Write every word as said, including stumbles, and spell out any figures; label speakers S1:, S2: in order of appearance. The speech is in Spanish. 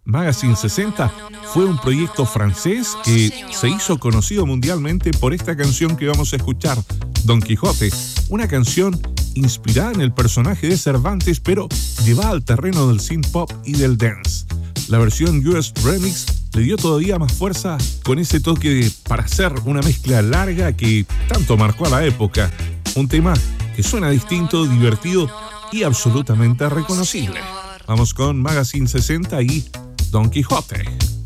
S1: Magazine sesenta fue un proyecto francés que se hizo conocido mundialmente por esta canción que vamos a escuchar, Don Quijote, una canción inspirada en el personaje de Cervantes, pero llevada al terreno del synth pop y del dance. La versión U S Remix le dio todavía más fuerza con ese toque de, para hacer una mezcla larga que tanto marcó a la época. Un tema que suena distinto, divertido y absolutamente reconocible. Vamos con Magazine sesenta y Don Quijote.